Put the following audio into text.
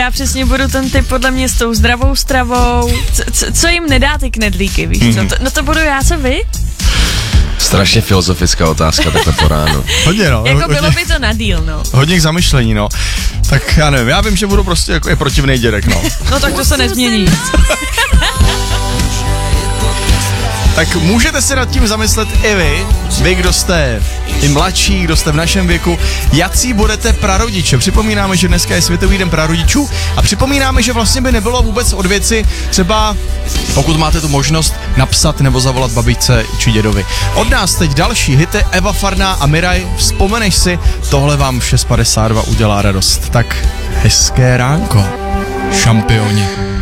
Já přesně budu ten typ podle mě s tou zdravou stravou. Co jim nedá ty knedlíky, víš co? No to budu já, co vy? Strašně filozofická otázka takhle po ránu. Hodně, no. Jako bylo by to na díl, no. Hodně k zamyšlení, no. Tak já nevím, já vím, že budu prostě jako je protivnej dědek, no. No tak to se nezmění. Tak můžete si nad tím zamyslet i vy, kdo jste i mladší, kdo jste v našem věku, jací budete prarodiče. Připomínáme, že dneska je Světový den prarodičů a připomínáme, že vlastně by nebylo vůbec od věci třeba, pokud máte tu možnost, napsat nebo zavolat babičce či dědovi. Od nás teď další hity Eva Farná a Miraj, vzpomeneš si, tohle vám v 6:52 udělá radost. Tak hezké ránko, šampioni.